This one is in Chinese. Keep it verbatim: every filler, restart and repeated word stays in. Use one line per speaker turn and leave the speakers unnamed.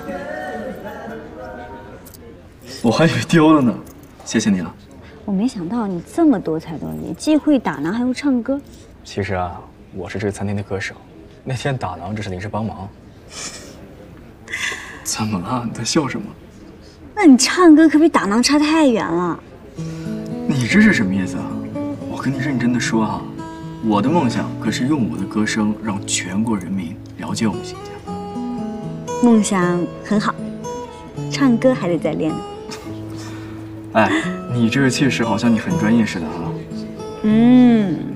我还以为丢了呢，谢谢你了。
我没想到你这么多才多艺，既会打囊还会唱歌。
其实啊，我是这个餐厅的歌手，那天打囊只是临时帮忙。怎么了？你在笑什么？
那你唱歌可比打囊差太远了。
你这是什么意思啊？我跟你认真的说啊，我的梦想可是用我的歌声让全国人民了解我们新疆。
梦想很好，唱歌还得再练呢。
哎，你这个气势好像你很专业似的啊。
嗯。